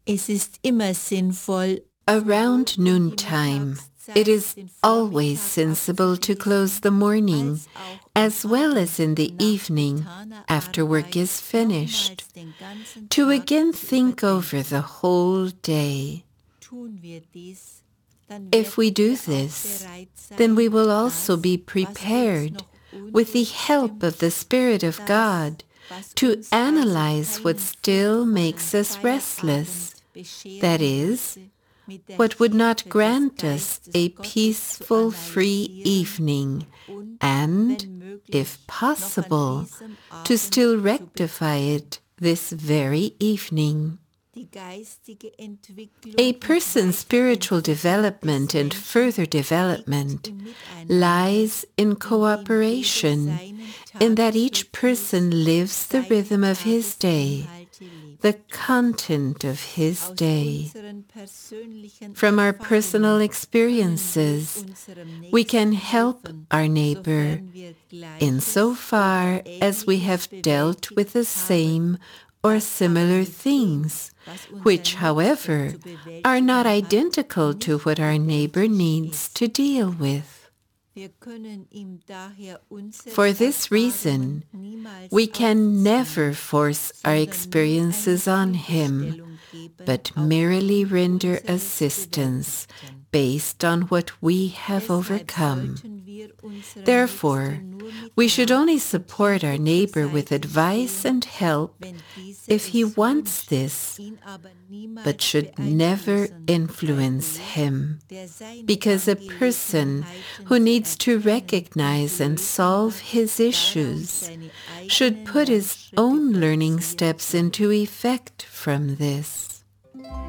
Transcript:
Es ist immer sinnvoll, Around noontime, it is always sensible to close the morning, as well as in the evening, after work is finished, to again think over the whole day. If we do this, then we will also be prepared, with the help of the Spirit of God, to analyze what still makes us restless, that is, what would not grant us a peaceful, free evening, and, if possible, to still rectify it this very evening. A person's spiritual development and further development lies in cooperation, in that each person lives the rhythm of his day, the content of his day. From our personal experiences, we can help our neighbor insofar as we have dealt with the same or similar things, which, however, are not identical to what our neighbor needs to deal with. For this reason, we can never force our experiences on him, but merely render assistance based on what we have overcome. Therefore, we should only support our neighbor with advice and help if he wants this, but should never influence him, because a person who needs to recognize and solve his issues should put his own learning steps into effect from this.